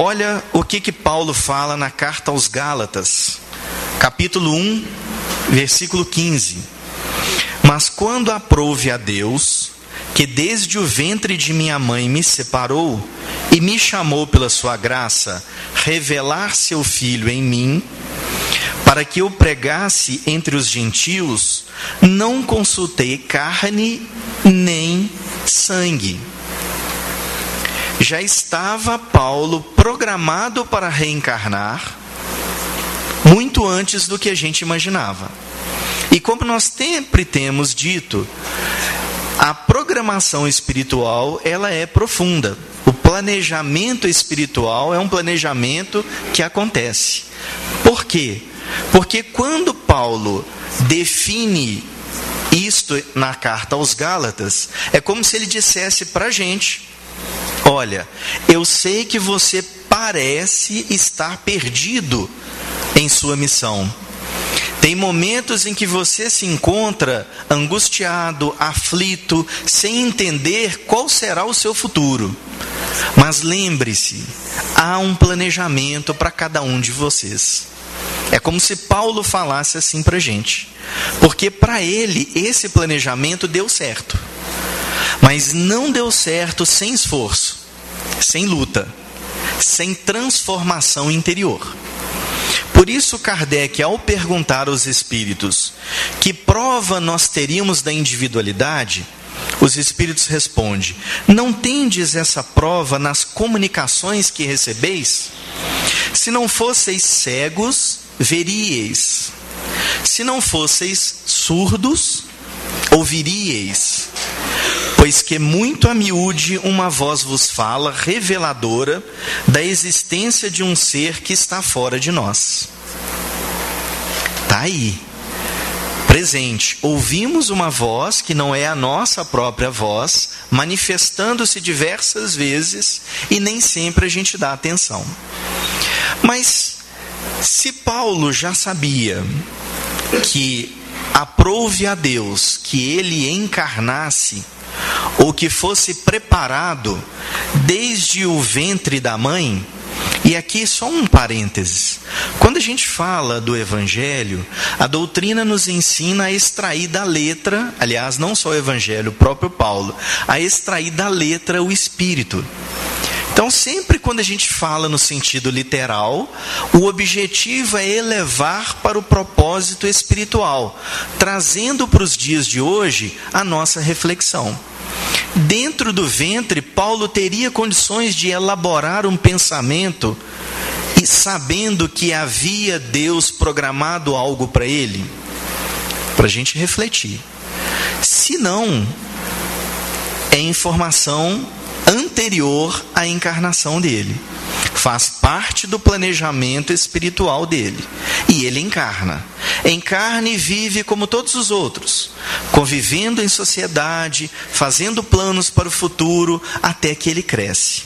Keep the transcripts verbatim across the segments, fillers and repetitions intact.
Olha o que que Paulo fala na carta aos Gálatas, capítulo um, versículo quinze. Mas quando aprouve a Deus, que desde o ventre de minha mãe me separou e me chamou pela sua graça, revelar seu Filho em mim, para que eu pregasse entre os gentios, não consultei carne nem sangue. Já estava Paulo programado para reencarnar muito antes do que a gente imaginava. E como nós sempre temos dito, a programação espiritual, ela é profunda. O planejamento espiritual é um planejamento que acontece. Por quê? Porque quando Paulo define isto na carta aos Gálatas, é como se ele dissesse para a gente: olha, eu sei que você parece estar perdido em sua missão. Tem momentos em que você se encontra angustiado, aflito, sem entender qual será o seu futuro. Mas lembre-se, há um planejamento para cada um de vocês. É como se Paulo falasse assim para a gente. Porque para ele esse planejamento deu certo. Mas não deu certo sem esforço, sem luta, sem transformação interior. Por isso Kardec, ao perguntar aos espíritos que prova nós teríamos da individualidade, os espíritos respondem: não tendes essa prova nas comunicações que recebeis? Se não fosseis cegos, veríeis. Se não fosseis surdos, ouviríeis. Pois que muito a miúde uma voz vos fala, reveladora da existência de um ser que está fora de nós. Está aí, presente. Ouvimos uma voz que não é a nossa própria voz, manifestando-se diversas vezes e nem sempre a gente dá atenção. Mas se Paulo já sabia que aprouve a Deus que ele encarnasse, ou que fosse preparado desde o ventre da mãe. E aqui só um parênteses: quando a gente fala do Evangelho, a doutrina nos ensina a extrair da letra, aliás, não só o Evangelho, o próprio Paulo, a extrair da letra o Espírito. Então, sempre quando a gente fala no sentido literal, o objetivo é elevar para o propósito espiritual, trazendo para os dias de hoje a nossa reflexão. Dentro do ventre, Paulo teria condições de elaborar um pensamento, e sabendo que havia Deus programado algo para ele, para a gente refletir. Se não, é informação anterior à encarnação dele, faz parte do planejamento espiritual dele, e ele encarna. Encarna e vive como todos os outros, convivendo em sociedade, fazendo planos para o futuro, até que ele cresce.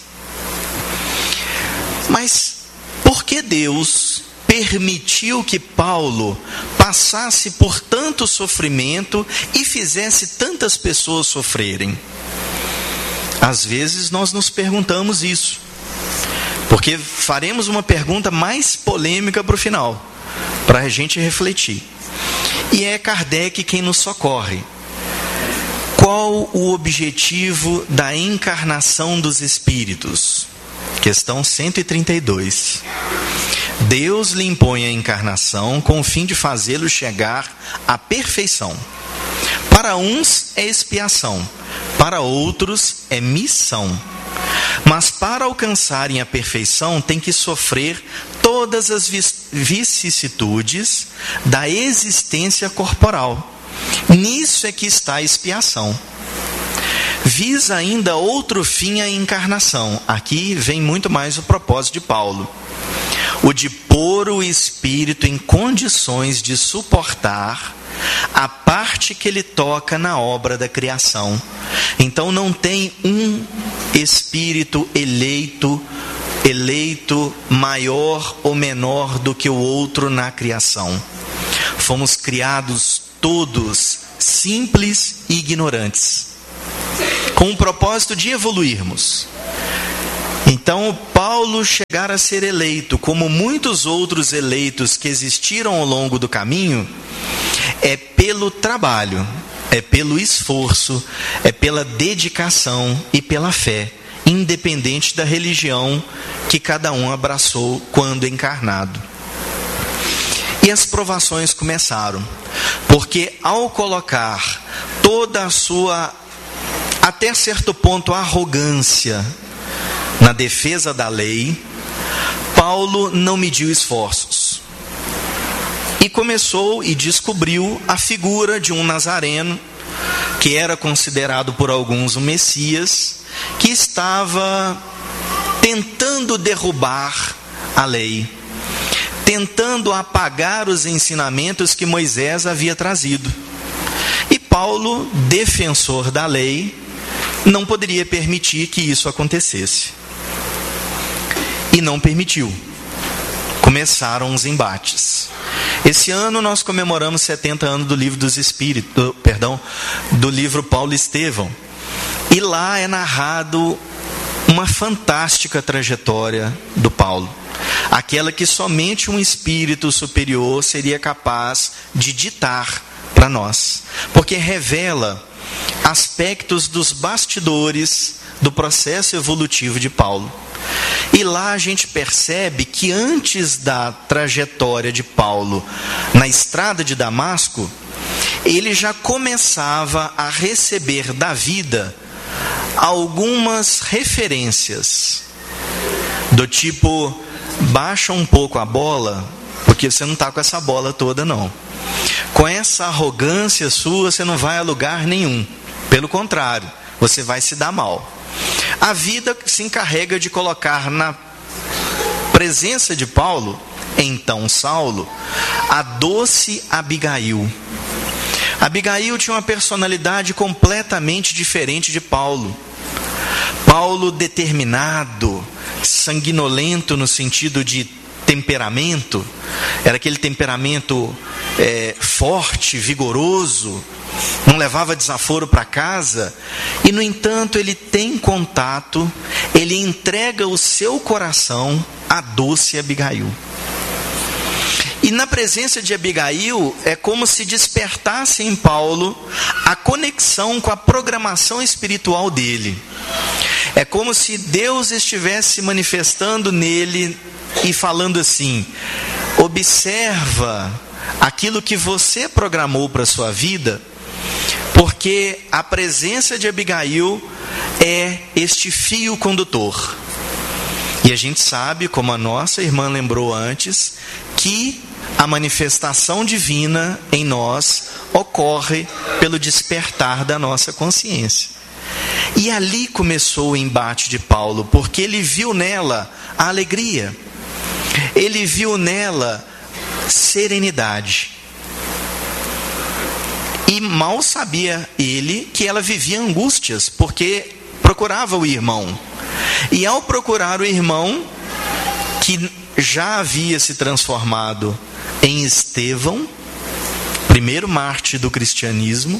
Mas por que Deus permitiu que Paulo passasse por tanto sofrimento e fizesse tantas pessoas sofrerem? Às vezes nós nos perguntamos isso, porque faremos uma pergunta mais polêmica para o final, para a gente refletir. E é Kardec quem nos socorre. Qual o objetivo da encarnação dos espíritos? Questão cento e trinta e dois. Deus lhe impõe a encarnação com o fim de fazê-lo chegar à perfeição. Para uns é expiação, para outros é missão. Mas para alcançarem a perfeição tem que sofrer todas as vicissitudes da existência corporal. Nisso é que está a expiação. Visa ainda outro fim a encarnação. Aqui vem muito mais o propósito de Paulo: o de pôr o espírito em condições de suportar a parte que ele toca na obra da criação. Então não tem um espírito eleito, eleito maior ou menor do que o outro na criação. Fomos criados todos simples e ignorantes, com o propósito de evoluirmos. Então, Paulo chegar a ser eleito, como muitos outros eleitos que existiram ao longo do caminho, é pelo trabalho, é pelo esforço, é pela dedicação e pela fé, independente da religião que cada um abraçou quando encarnado. E as provações começaram, porque ao colocar toda a sua, até certo ponto, arrogância na defesa da lei, Paulo não mediu esforços. E começou e descobriu a figura de um nazareno, que era considerado por alguns o Messias, que estava tentando derrubar a lei, tentando apagar os ensinamentos que Moisés havia trazido. E Paulo, defensor da lei, não poderia permitir que isso acontecesse. E não permitiu. Começaram os embates. Esse ano nós comemoramos setenta anos do livro dos Espíritos, do, perdão, do livro Paulo Estevão. E lá é narrado uma fantástica trajetória do Paulo. Aquela que somente um espírito superior seria capaz de ditar para nós. Porque revela aspectos dos bastidores do processo evolutivo de Paulo. E lá a gente percebe que antes da trajetória de Paulo na estrada de Damasco, ele já começava a receber da vida algumas referências, do tipo, baixa um pouco a bola, porque você não está com essa bola toda não. Com essa arrogância sua, você não vai a lugar nenhum. Pelo contrário, você vai se dar mal. A vida se encarrega de colocar na presença de Paulo, então Saulo, a doce Abigail. Abigail tinha uma personalidade completamente diferente de Paulo. Paulo determinado, sanguinolento no sentido de temperamento, era aquele temperamento é, forte, vigoroso, não levava desaforo para casa, e no entanto ele tem contato, ele entrega o seu coração à doce Abigail. E na presença de Abigail é como se despertasse em Paulo a conexão com a programação espiritual dele. É como se Deus estivesse manifestando nele e falando assim: observa aquilo que você programou para a sua vida, porque a presença de Abigail é este fio condutor. E a gente sabe, como a nossa irmã lembrou antes, que a manifestação divina em nós ocorre pelo despertar da nossa consciência. E ali começou o embate de Paulo, porque ele viu nela a alegria, ele viu nela serenidade. E mal sabia ele que ela vivia angústias, porque procurava o irmão. E ao procurar o irmão, que já havia se transformado em Estevão, primeiro mártir do cristianismo,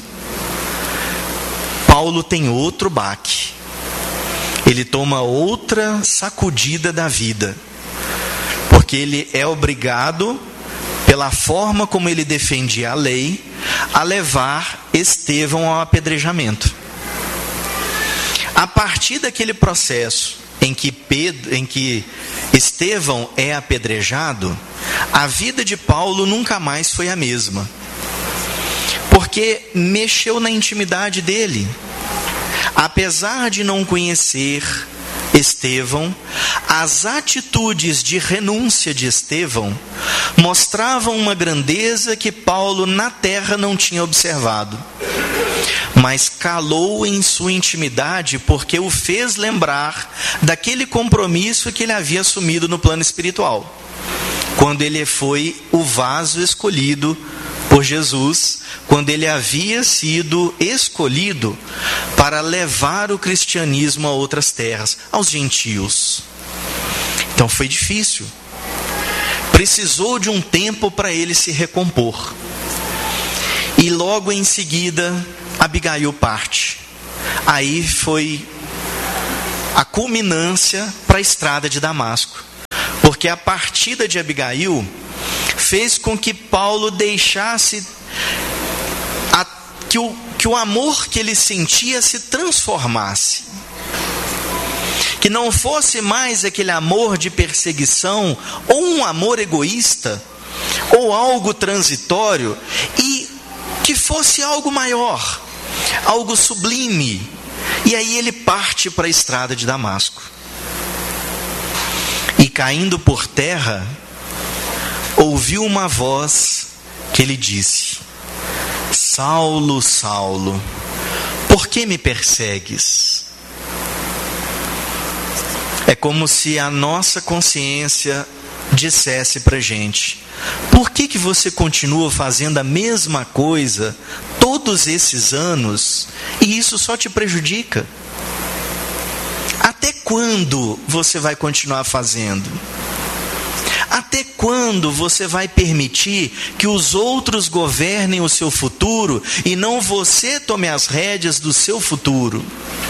Paulo tem outro baque. Ele toma outra sacudida da vida, porque ele é obrigado, pela forma como ele defendia a lei, a levar Estevão ao apedrejamento. A partir daquele processo em que, Pedro, em que Estevão é apedrejado, a vida de Paulo nunca mais foi a mesma, porque mexeu na intimidade dele. Apesar de não conhecer Estevão, as atitudes de renúncia de Estevão mostravam uma grandeza que Paulo na terra não tinha observado, mas calou em sua intimidade porque o fez lembrar daquele compromisso que ele havia assumido no plano espiritual, quando ele foi o vaso escolhido por Jesus, quando ele havia sido escolhido para levar o cristianismo a outras terras, aos gentios. Então foi difícil. Precisou de um tempo para ele se recompor. E logo em seguida, Abigail parte. Aí foi a culminância para a estrada de Damasco. Porque a partida de Abigail fez com que Paulo deixasse a, que, o, que o amor que ele sentia se transformasse. Que não fosse mais aquele amor de perseguição, ou um amor egoísta, ou algo transitório, e que fosse algo maior, algo sublime. E aí ele parte para a estrada de Damasco. E caindo por terra, ouviu uma voz que lhe disse: Saulo, Saulo, por que me persegues? É como se a nossa consciência dissesse para a gente: por que que você continua fazendo a mesma coisa todos esses anos e isso só te prejudica? Até quando você vai continuar fazendo? Até quando você vai permitir que os outros governem o seu futuro e não você tome as rédeas do seu futuro?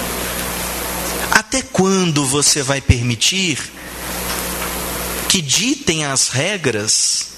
Até quando você vai permitir que ditem as regras,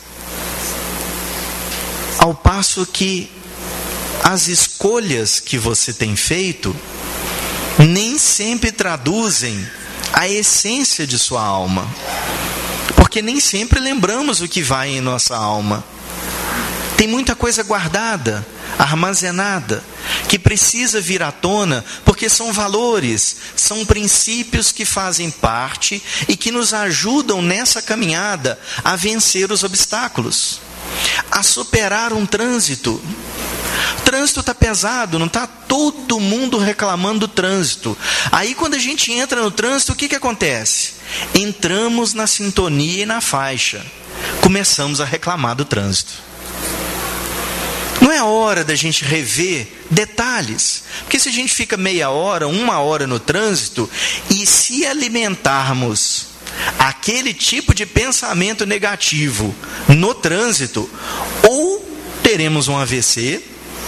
ao passo que as escolhas que você tem feito nem sempre traduzem a essência de sua alma? Porque nem sempre lembramos o que vai em nossa alma. Tem muita coisa guardada, armazenada, que precisa vir à tona, porque são valores, são princípios que fazem parte e que nos ajudam nessa caminhada a vencer os obstáculos, a superar um trânsito. O trânsito está pesado, não está todo mundo reclamando do trânsito. Aí quando a gente entra no trânsito, o que que acontece? Entramos na sintonia e na faixa, começamos a reclamar do trânsito. Não é hora da gente rever detalhes, porque se a gente fica meia hora, uma hora no trânsito, e se alimentarmos aquele tipo de pensamento negativo no trânsito, ou teremos um A V C,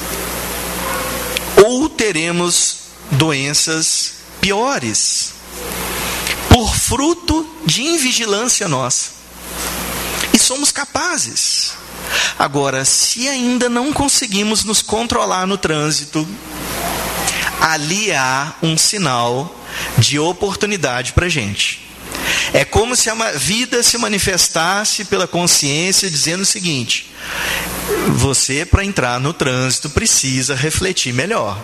ou teremos doenças piores, por fruto de invigilância nossa. E somos capazes. Agora, se ainda não conseguimos nos controlar no trânsito, ali há um sinal de oportunidade para a gente. É como se a vida se manifestasse pela consciência dizendo o seguinte: você, para entrar no trânsito, precisa refletir melhor.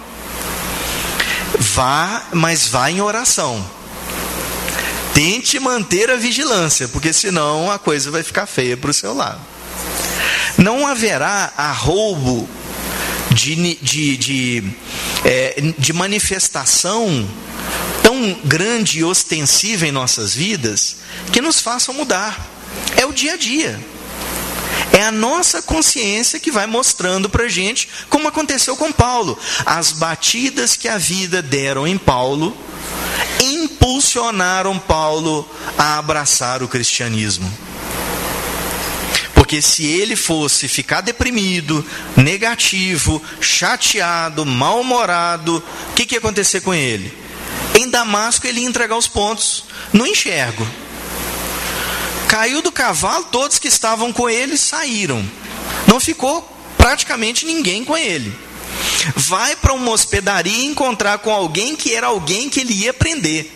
Vá, mas vá em oração. Tente manter a vigilância, porque senão a coisa vai ficar feia para o seu lado. Não haverá a roubo de, de, de, é, de manifestação tão grande e ostensiva em nossas vidas que nos façam mudar. É o dia a dia. É a nossa consciência que vai mostrando para a gente, como aconteceu com Paulo. As batidas que a vida deram em Paulo impulsionaram Paulo a abraçar o cristianismo. Porque se ele fosse ficar deprimido, negativo, chateado, mal-humorado, o que, que ia acontecer com ele? Em Damasco ele ia entregar os pontos. Não enxergo. Caiu do cavalo, todos que estavam com ele saíram. Não ficou praticamente ninguém com ele. Vai para uma hospedaria encontrar com alguém que era alguém que ele ia prender.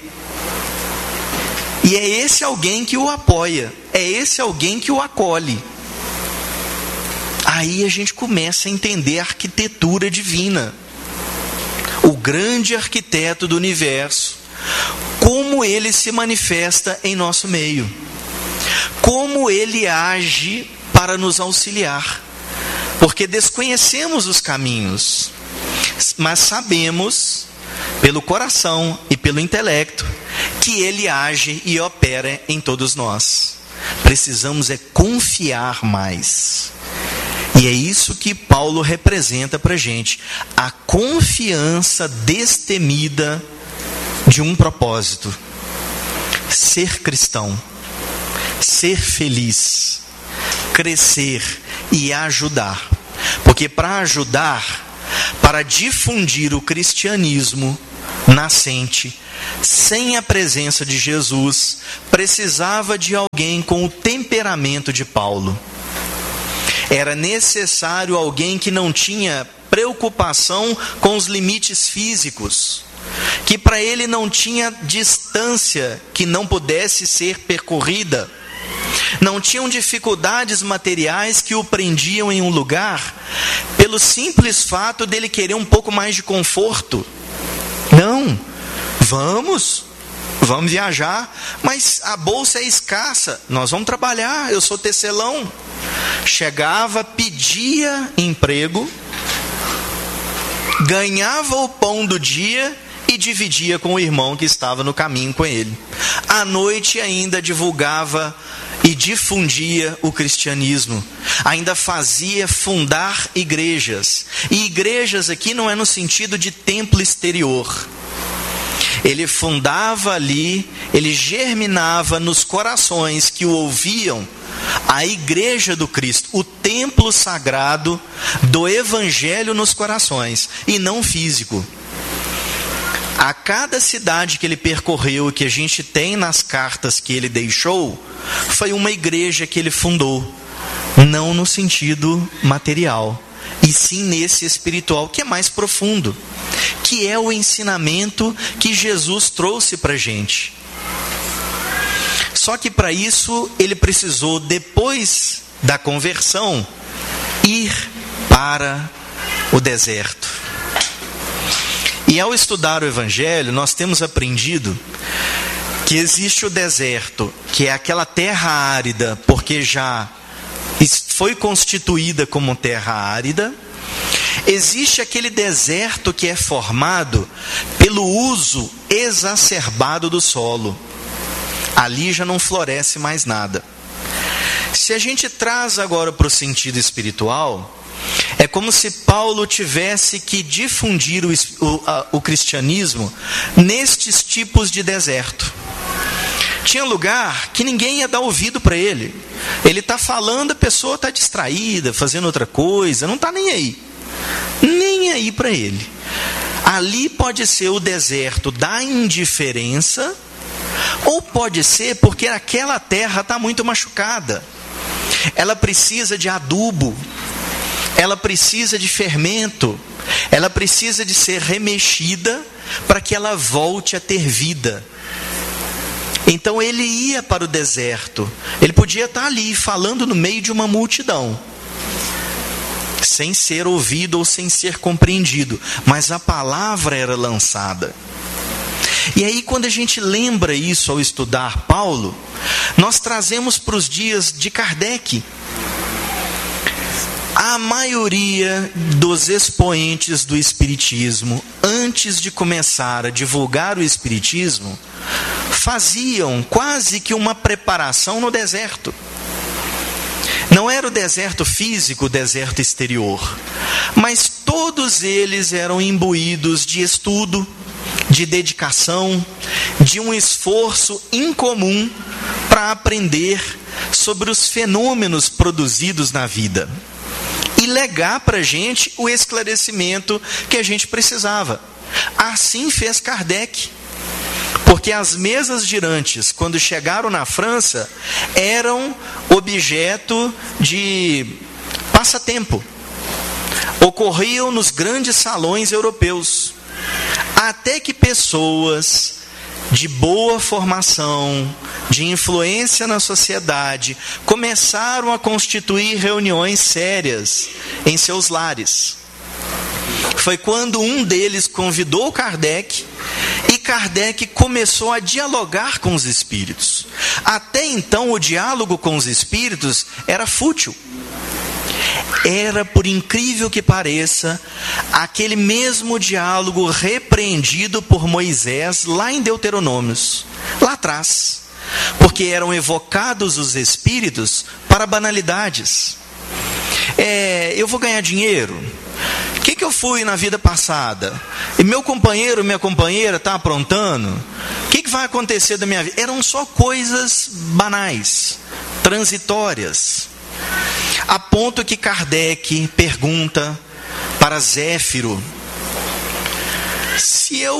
E é esse alguém que o apoia. É esse alguém que o acolhe. Aí a gente começa a entender a arquitetura divina. O grande arquiteto do universo. Como ele se manifesta em nosso meio. Como ele age para nos auxiliar. Porque desconhecemos os caminhos, mas sabemos, pelo coração e pelo intelecto, que ele age e opera em todos nós. Precisamos é confiar mais. E é isso que Paulo representa para a gente. A confiança destemida de um propósito. Ser cristão. Ser feliz. Crescer e ajudar. Porque para ajudar, para difundir o cristianismo, nascente, sem a presença de Jesus, precisava de alguém com o temperamento de Paulo. Era necessário alguém que não tinha preocupação com os limites físicos, que para ele não tinha distância que não pudesse ser percorrida, não tinham dificuldades materiais que o prendiam em um lugar pelo simples fato dele querer um pouco mais de conforto. Não, vamos, vamos viajar, mas a bolsa é escassa, nós vamos trabalhar, eu sou tecelão. Chegava, pedia emprego, ganhava o pão do dia e dividia com o irmão que estava no caminho com ele. À noite ainda divulgava e difundia o cristianismo, ainda fazia fundar igrejas. E igrejas aqui não é no sentido de templo exterior. Ele fundava ali, ele germinava nos corações que o ouviam a igreja do Cristo, o templo sagrado do evangelho nos corações, e não físico. A cada cidade que ele percorreu e que a gente tem nas cartas que ele deixou, foi uma igreja que ele fundou, não no sentido material, e sim nesse espiritual, que é mais profundo, que é o ensinamento que Jesus trouxe para a gente. Só que para isso ele precisou, depois da conversão, ir para o deserto. E ao estudar o Evangelho, nós temos aprendido que existe o deserto, que é aquela terra árida, porque já foi constituída como terra árida. Existe aquele deserto que é formado pelo uso exacerbado do solo. Ali já não floresce mais nada. Se a gente traz agora para o sentido espiritual, é como se Paulo tivesse que difundir o, o, a, o cristianismo nestes tipos de deserto. Tinha lugar que ninguém ia dar ouvido para ele. Ele está falando, a pessoa está distraída, fazendo outra coisa, não está nem aí. Nem aí para ele. Ali pode ser o deserto da indiferença, ou pode ser porque aquela terra está muito machucada. Ela precisa de adubo, ela precisa de fermento, ela precisa de ser remexida para que ela volte a ter vida. Então ele ia para o deserto, ele podia estar ali falando no meio de uma multidão, sem ser ouvido ou sem ser compreendido, mas a palavra era lançada. E aí, quando a gente lembra isso ao estudar Paulo, nós trazemos para os dias de Kardec. A maioria dos expoentes do Espiritismo, antes de começar a divulgar o Espiritismo, faziam quase que uma preparação no deserto. Não era o deserto físico, o deserto exterior, mas todos eles eram imbuídos de estudo, de dedicação, de um esforço incomum para aprender sobre os fenômenos produzidos na vida e legar para a gente o esclarecimento que a gente precisava. Assim fez Kardec, porque as mesas girantes, quando chegaram na França, eram objeto de passatempo, ocorriam nos grandes salões europeus, até que pessoas de boa formação, de influência na sociedade, começaram a constituir reuniões sérias em seus lares. Foi quando um deles convidou Kardec, e Kardec começou a dialogar com os espíritos. Até então o diálogo com os espíritos era fútil. Era, por incrível que pareça, aquele mesmo diálogo repreendido por Moisés lá em Deuteronômios, lá atrás, porque eram evocados os espíritos para banalidades. É, eu vou ganhar dinheiro? O que, que eu fui na vida passada? E meu companheiro, minha companheira está aprontando? O que, que vai acontecer da minha vida? Eram só coisas banais, transitórias. A ponto que Kardec pergunta para Zéfiro: se eu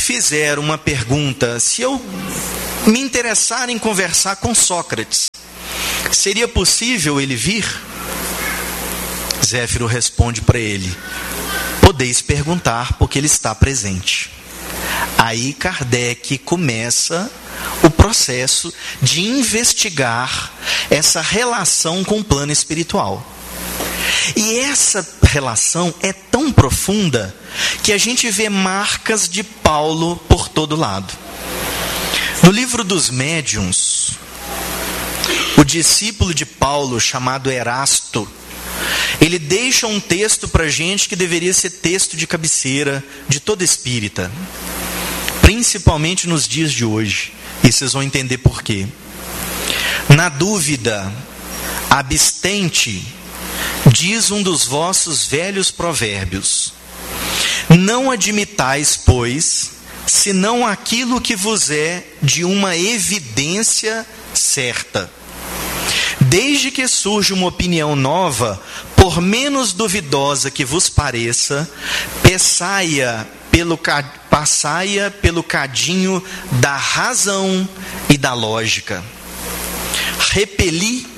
fizer uma pergunta, se eu me interessar em conversar com Sócrates, seria possível ele vir? Zéfiro responde para ele: podeis perguntar, porque ele está presente. Aí Kardec começa o processo de investigar essa relação com o plano espiritual. E essa relação é tão profunda que a gente vê marcas de Paulo por todo lado. No livro dos Médiuns, o discípulo de Paulo, chamado Erasto, ele deixa um texto para a gente que deveria ser texto de cabeceira de todo espírita, principalmente nos dias de hoje, e vocês vão entender por quê. Na dúvida, abstente, diz um dos vossos velhos provérbios. Não admitais, pois, senão aquilo que vos é de uma evidência certa. Desde que surge uma opinião nova, por menos duvidosa que vos pareça, peçai-a pelo, passai-a pelo cadinho da razão e da lógica. Repeli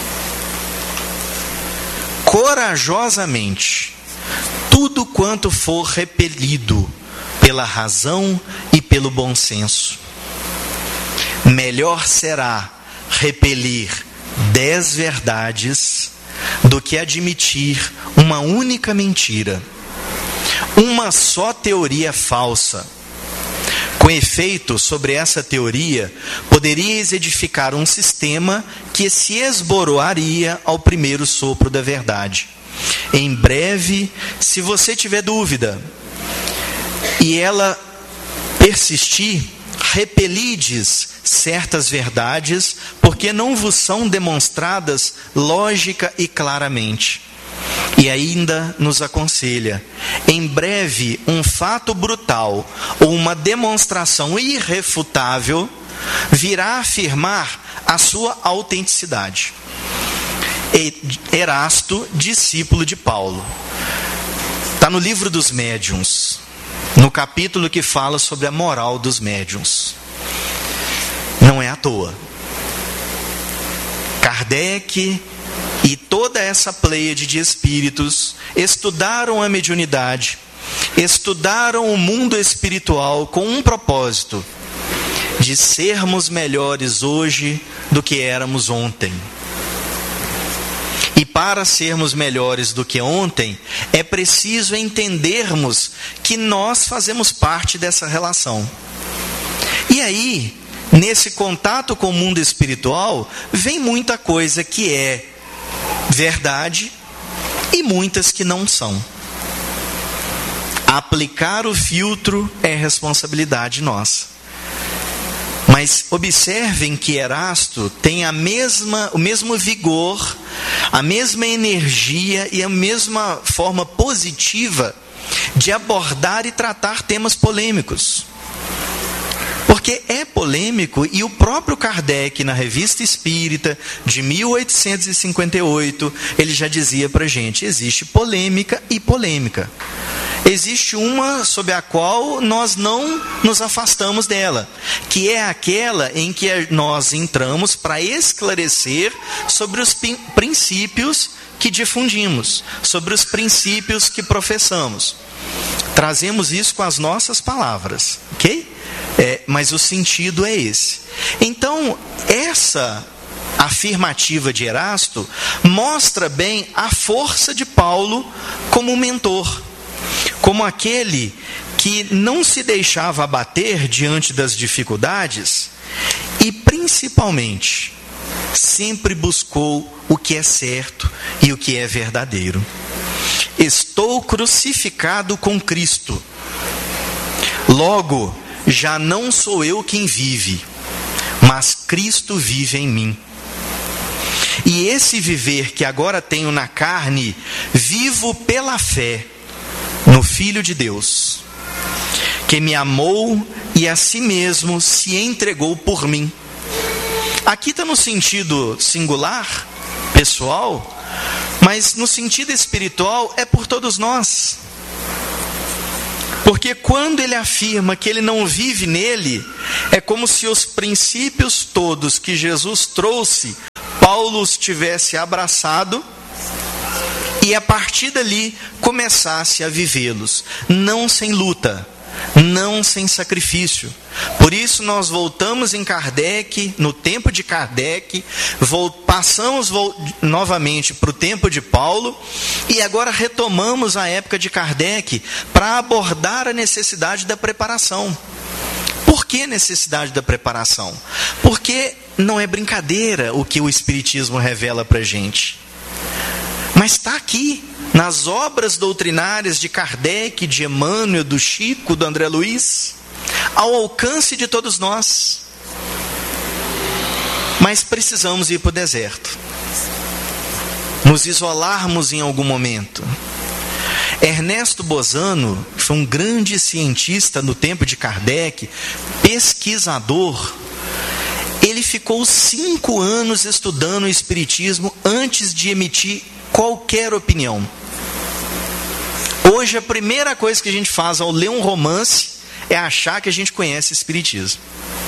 corajosamente tudo quanto for repelido pela razão e pelo bom senso. Melhor será repelir dez verdades do que admitir uma única mentira, uma só teoria falsa. Com efeito, sobre essa teoria, poderíeis edificar um sistema que se esboroaria ao primeiro sopro da verdade. Em breve, se você tiver dúvida e ela persistir, repelides certas verdades, porque não vos são demonstradas lógica e claramente. E ainda nos aconselha: em breve um fato brutal ou uma demonstração irrefutável virá afirmar a sua autenticidade. Erasto, discípulo de Paulo, está no livro dos Médiuns, no capítulo que fala sobre a moral dos médiuns. Não é à toa. Kardec e toda essa pleiade de espíritos estudaram a mediunidade, estudaram o mundo espiritual com um propósito: de sermos melhores hoje do que éramos ontem. E para sermos melhores do que ontem, é preciso entendermos que nós fazemos parte dessa relação. E aí, nesse contato com o mundo espiritual, vem muita coisa que é verdade e muitas que não são. Aplicar o filtro é responsabilidade nossa. Mas observem que Erasto tem a mesma, o mesmo vigor, a mesma energia e a mesma forma positiva de abordar e tratar temas polêmicos. Porque é polêmico, e o próprio Kardec, na Revista Espírita, de mil oitocentos e cinquenta e oito, ele já dizia para a gente: existe polêmica e polêmica. Existe uma sobre a qual nós não nos afastamos dela, que é aquela em que nós entramos para esclarecer sobre os princípios que difundimos, sobre os princípios que professamos. Trazemos isso com as nossas palavras, ok? É, mas o sentido é esse. Então, essa afirmativa de Erasto mostra bem a força de Paulo como mentor, como aquele que não se deixava abater diante das dificuldades e, principalmente, sempre buscou o que é certo e o que é verdadeiro. Estou crucificado com Cristo. Logo, já não sou eu quem vive, mas Cristo vive em mim. E esse viver que agora tenho na carne, vivo pela fé no Filho de Deus, que me amou e a si mesmo se entregou por mim. Aqui está no sentido singular, pessoal, mas no sentido espiritual é por todos nós. Porque quando ele afirma que ele não vive nele, é como se os princípios todos que Jesus trouxe, Paulo os tivesse abraçado e a partir dali começasse a vivê-los, não sem luta, não sem sacrifício. Por isso nós voltamos em Kardec, no tempo de Kardec, passamos novamente para o tempo de Paulo e agora retomamos a época de Kardec para abordar a necessidade da preparação. Por que necessidade da preparação? Porque não é brincadeira o que o Espiritismo revela para a gente, mas está aqui nas obras doutrinárias de Kardec, de Emmanuel, do Chico, do André Luiz, ao alcance de todos nós. Mas precisamos ir para o deserto, nos isolarmos em algum momento. Ernesto Bozano foi um grande cientista no tempo de Kardec, pesquisador. Ele ficou cinco anos estudando o Espiritismo antes de emitir qualquer opinião. Hoje a primeira coisa que a gente faz ao ler um romance é achar que a gente conhece Espiritismo.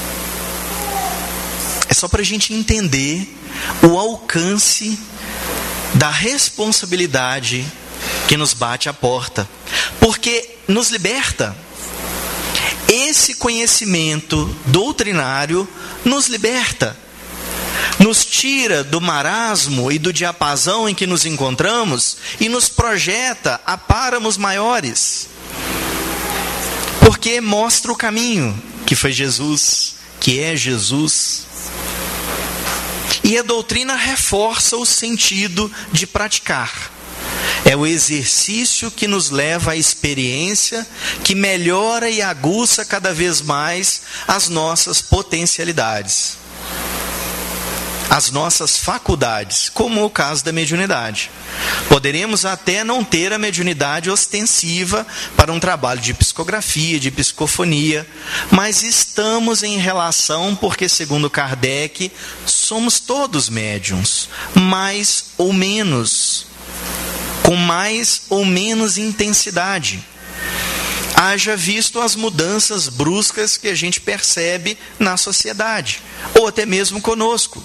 É só para a gente entender o alcance da responsabilidade que nos bate à porta, porque nos liberta. Esse conhecimento doutrinário nos liberta, nos tira do marasmo e do diapasão em que nos encontramos e nos projeta a páramos maiores, porque mostra o caminho, que foi Jesus, que é Jesus. E a doutrina reforça o sentido de praticar. É o exercício que nos leva à experiência, que melhora e aguça cada vez mais as nossas potencialidades, as nossas faculdades, como o caso da mediunidade. Poderemos até não ter a mediunidade ostensiva para um trabalho de psicografia, de psicofonia, mas estamos em relação, porque segundo Kardec, somos todos médiuns, mais ou menos, com mais ou menos intensidade. Haja visto as mudanças bruscas que a gente percebe na sociedade, ou até mesmo conosco.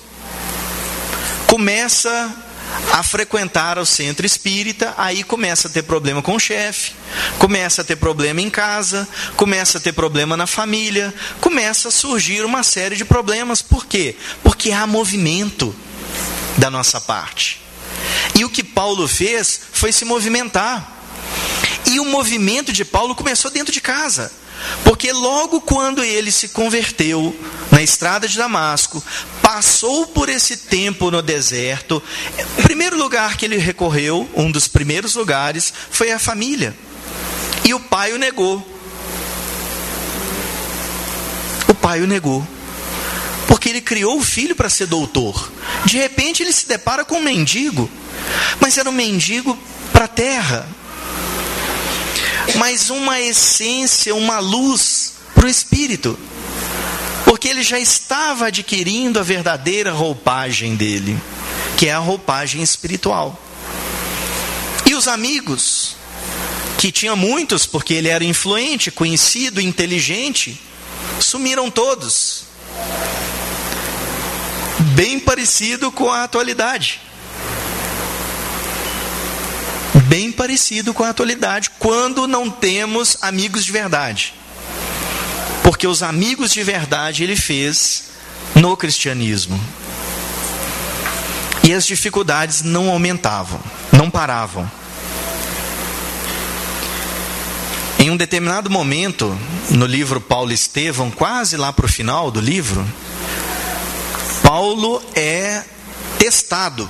Começa a frequentar o centro espírita, aí começa a ter problema com o chefe, começa a ter problema em casa, começa a ter problema na família, começa a surgir uma série de problemas. Por quê? Porque há movimento da nossa parte. E o que Paulo fez foi se movimentar. E o movimento de Paulo começou dentro de casa. Porque logo quando ele se converteu na estrada de Damasco, passou por esse tempo no deserto, o primeiro lugar que ele recorreu, um dos primeiros lugares, foi a família. E o pai o negou. O pai o negou. Porque ele criou o filho para ser doutor. De repente ele se depara com um mendigo. Mas era um mendigo para a terra. Mas uma essência, uma luz para o espírito. Porque ele já estava adquirindo a verdadeira roupagem dele, que é a roupagem espiritual. E os amigos, que tinha muitos, porque ele era influente, conhecido, inteligente, sumiram todos. Bem parecido com a atualidade. Bem parecido com a atualidade, quando não temos amigos de verdade. Porque os amigos de verdade ele fez no cristianismo. E as dificuldades não aumentavam, não paravam. Em um determinado momento, no livro Paulo e Estevão, quase lá para o final do livro, Paulo é testado.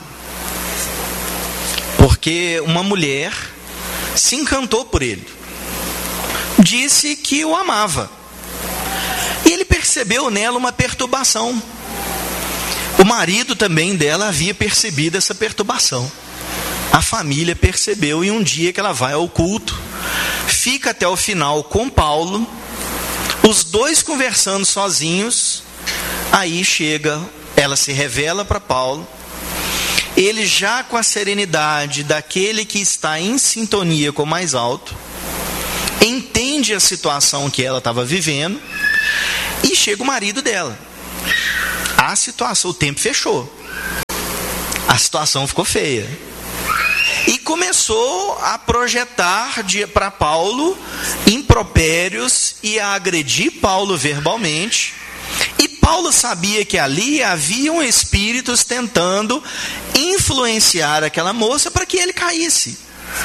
Porque uma mulher se encantou por ele. Disse que o amava. E ele percebeu nela uma perturbação. O marido também dela havia percebido essa perturbação. A família percebeu, e um dia que ela vai ao culto, fica até o final com Paulo, os dois conversando sozinhos. Aí chega, ela se revela para Paulo. Ele, já com a serenidade daquele que está em sintonia com o mais alto, entende entende a situação que ela estava vivendo, e chega o marido dela. A situação, o tempo fechou. A situação ficou feia. E começou a projetar para Paulo impropérios e a agredir Paulo verbalmente. E Paulo sabia que ali haviam espíritos tentando influenciar aquela moça para que ele caísse.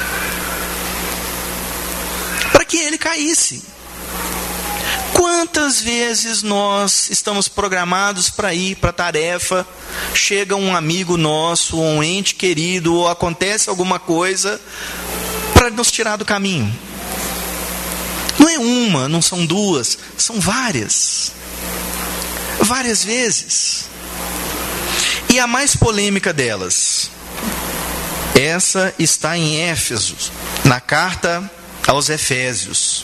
Para que ele caísse. Quantas vezes nós estamos programados para ir para a tarefa, chega um amigo nosso, um ente querido, ou acontece alguma coisa para nos tirar do caminho? Não é uma, não são duas, são várias. Várias vezes. E a mais polêmica delas, essa está em Éfeso, na carta aos Efésios.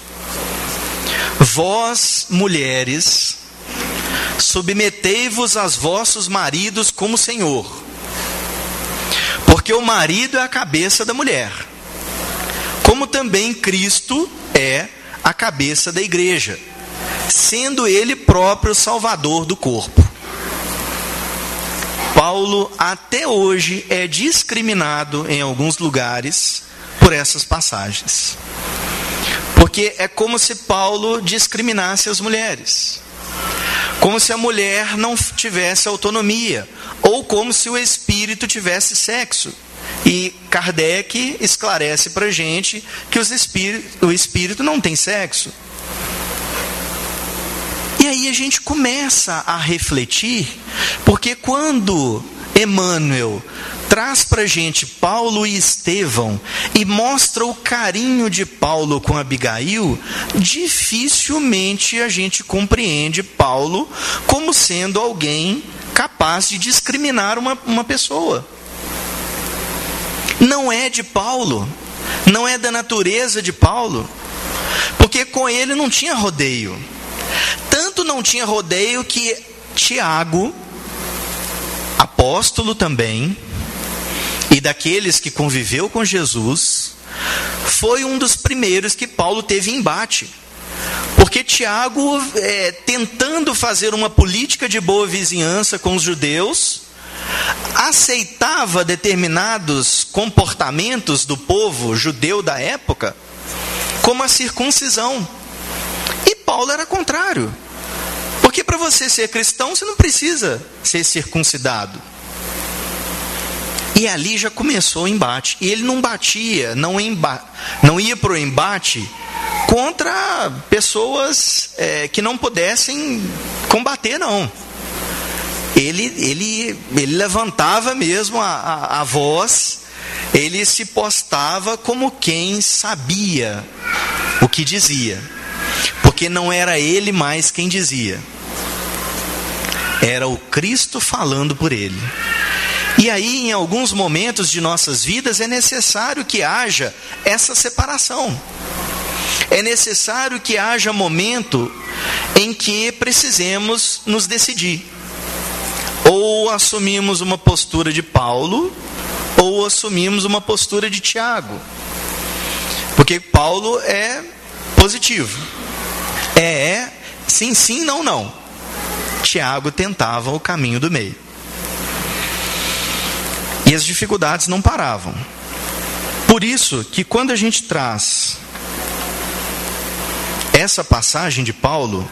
Vós, mulheres, submetei-vos aos vossos maridos como Senhor, porque o marido é a cabeça da mulher, como também Cristo é a cabeça da igreja, sendo ele próprio o salvador do corpo. Paulo até hoje é discriminado em alguns lugares por essas passagens. Porque é como se Paulo discriminasse as mulheres. Como se a mulher não tivesse autonomia. Ou como se o espírito tivesse sexo. E Kardec esclarece para a gente que os espírito, o espírito não tem sexo. E aí a gente começa a refletir, porque quando Emmanuel traz para a gente Paulo e Estevão e mostra o carinho de Paulo com Abigail, dificilmente a gente compreende Paulo como sendo alguém capaz de discriminar uma, uma pessoa. Não é de Paulo, não é da natureza de Paulo, porque com ele não tinha rodeio. Tanto não tinha rodeio que Tiago, apóstolo também, e daqueles que conviveu com Jesus, foi um dos primeiros que Paulo teve embate. Porque Tiago, é, tentando fazer uma política de boa vizinhança com os judeus, aceitava determinados comportamentos do povo judeu da época, como a circuncisão. E Paulo era contrário. Porque para você ser cristão, você não precisa ser circuncidado. E ali já começou o embate. E ele não batia, não, emba- não ia para o embate contra pessoas é, que não pudessem combater, não. Ele, ele, ele levantava mesmo a, a, a voz, ele se postava como quem sabia o que dizia. Porque não era ele mais quem dizia. Era o Cristo falando por ele. E aí, em alguns momentos de nossas vidas, é necessário que haja essa separação. É necessário que haja momento em que precisemos nos decidir. Ou assumimos uma postura de Paulo, ou assumimos uma postura de Tiago. Porque Paulo é positivo. É, é, sim, sim, não, não. Tiago tentava o caminho do meio. E as dificuldades não paravam. Por isso que quando a gente traz essa passagem de Paulo,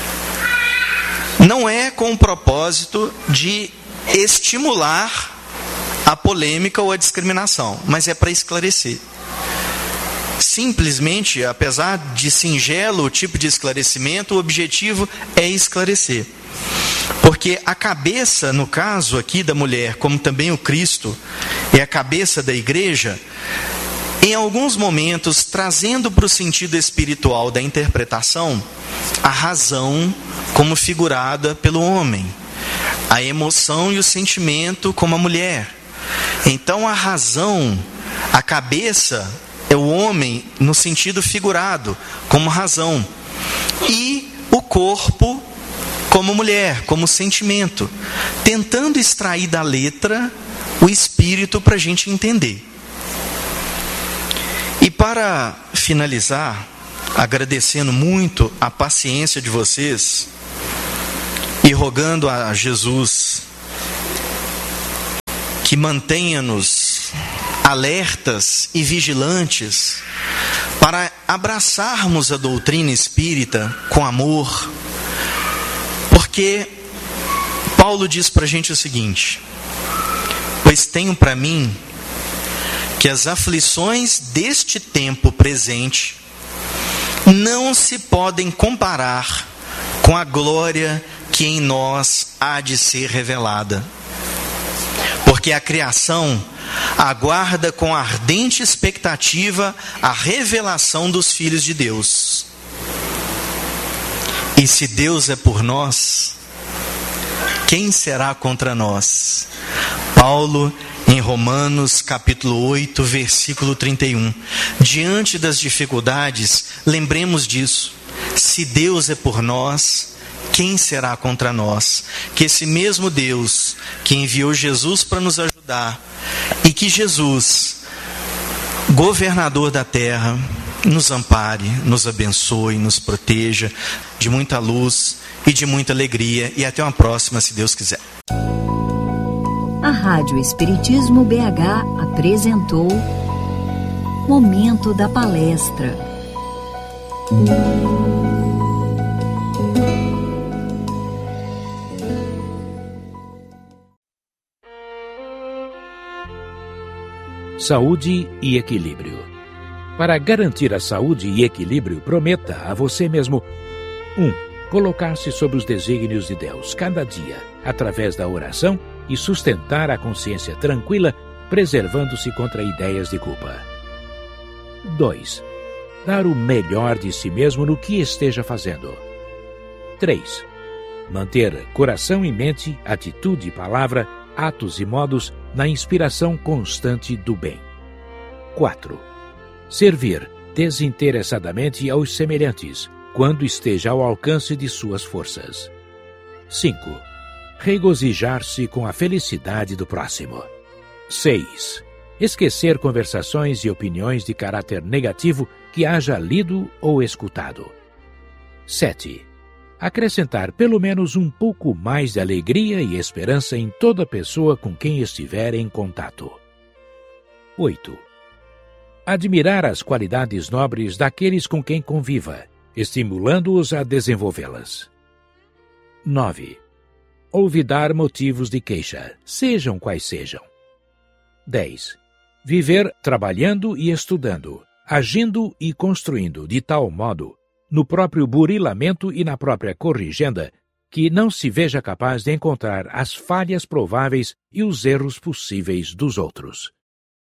não é com o propósito de estimular a polêmica ou a discriminação, mas é para esclarecer. Simplesmente, apesar de singelo o tipo de esclarecimento, o objetivo é esclarecer. Porque a cabeça, no caso aqui da mulher, como também o Cristo, é a cabeça da igreja, em alguns momentos, trazendo para o sentido espiritual da interpretação, a razão como figurada pelo homem, a emoção e o sentimento como a mulher. Então a razão, a cabeça, é o homem no sentido figurado, como razão, e o corpo como mulher, como sentimento, tentando extrair da letra o espírito para a gente entender. E para finalizar agradecendo muito a paciência de vocês e rogando a Jesus que mantenha-nos alertas e vigilantes para abraçarmos a doutrina espírita com amor, porque Paulo diz para a gente o seguinte: pois tenho para mim que as aflições deste tempo presente não se podem comparar com a glória que em nós há de ser revelada. Porque a criação aguarda com ardente expectativa a revelação dos filhos de Deus. E se Deus é por nós, quem será contra nós? Paulo, em Romanos capítulo oito, versículo trinta e um. Diante das dificuldades, lembremos disso. Se Deus é por nós, quem será contra nós? Que esse mesmo Deus que enviou Jesus para nos ajudar, e que Jesus, governador da terra, nos ampare, nos abençoe, nos proteja de muita luz e de muita alegria. E até uma próxima, se Deus quiser. A Rádio Espiritismo B H apresentou Momento da Palestra. Saúde e equilíbrio. Para garantir a saúde e equilíbrio, prometa a você mesmo: um. Colocar-se sob os desígnios de Deus cada dia, através da oração, e sustentar a consciência tranquila, preservando-se contra ideias de culpa. dois. Dar o melhor de si mesmo no que esteja fazendo. três. Manter coração e mente, atitude e palavra, atos e modos na inspiração constante do bem. quatro. Servir desinteressadamente aos semelhantes, quando esteja ao alcance de suas forças. cinco. Regozijar-se com a felicidade do próximo. seis. Esquecer conversações e opiniões de caráter negativo que haja lido ou escutado. sete. Acrescentar pelo menos um pouco mais de alegria e esperança em toda pessoa com quem estiver em contato. oito. Admirar as qualidades nobres daqueles com quem conviva, estimulando-os a desenvolvê-las. nove. Olvidar motivos de queixa, sejam quais sejam. dez. Viver trabalhando e estudando, agindo e construindo de tal modo, no próprio burilamento e na própria corrigenda, que não se veja capaz de encontrar as falhas prováveis e os erros possíveis dos outros.